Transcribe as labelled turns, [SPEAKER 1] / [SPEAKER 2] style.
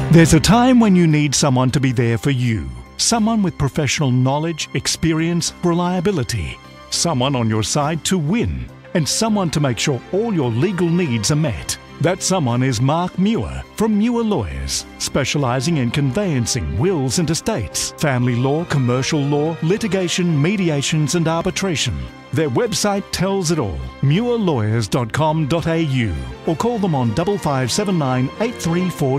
[SPEAKER 1] There's a time when you need someone to be there for you. Someone with professional knowledge, experience, reliability. Someone on your side to win. And someone to make sure all your legal needs are met. That someone is Mark Muir from Muir Lawyers, specialising in conveyancing wills and estates, family law, commercial law, litigation, mediations and arbitration. Their website tells it all, muirlawyers.com.au, or call them on 5579 834